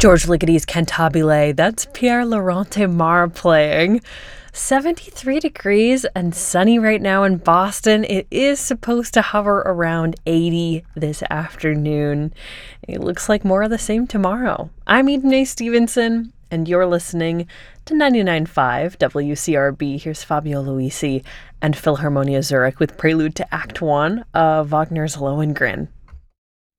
George Ligoti's Cantabile, that's Pierre Laurent Mar playing. 73 degrees and sunny right now in Boston. It is supposed to hover around 80 this afternoon. It looks like more of the same tomorrow. I'm Eden Stevenson, and you're listening to 99.5 WCRB. Here's Fabio Luisi and Philharmonia Zurich with Prelude to Act 1 of Wagner's Lohengrin.